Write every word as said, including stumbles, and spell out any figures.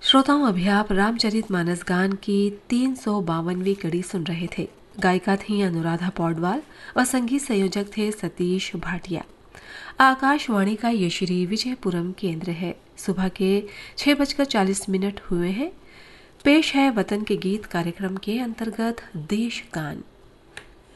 श्रोताओं, अभी आप रामचरितमानस गान की तीन सौ बावनवीं कड़ी सुन रहे थे। गायिका थी अनुराधा पौडवाल और संगीत संयोजक थे सतीश भाटिया। आकाशवाणी का ये श्री विजयपुरम केंद्र है। सुबह के छह बजकर चालीस मिनट हुए हैं। पेश है वतन के गीत कार्यक्रम के अंतर्गत देश गान।